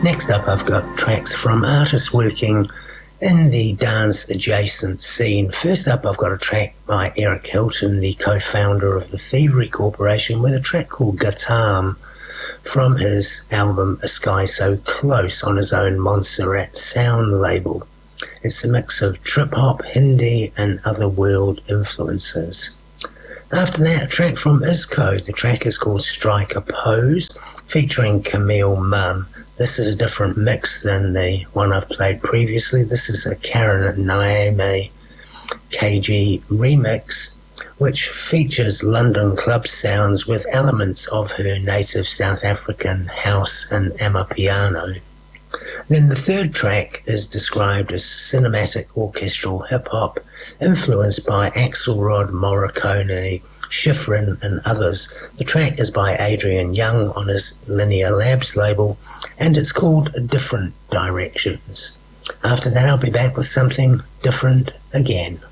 Next up, I've got tracks from artists working in the dance-adjacent scene. First up, I've got a track by Eric Hilton, the co-founder of the Thievery Corporation, with a track called Gatam from his album A Sky So Close on his own Montserrat Sound label. It's a mix of trip-hop, Hindi and other world influences. After that, a track from Isco. The track is called Strike a Pose, featuring Camille Munn. This is a different mix than the one I've played previously. This is a Karen Naime KG remix, which features London club sounds with elements of her native South African house and amapiano. Then the third track is described as cinematic orchestral hip-hop, influenced by Axelrod, Morricone, Schifrin and others. The track is by Adrian Young on his Linear Labs label, and it's called Different Directions. After that, I'll be back with something different again.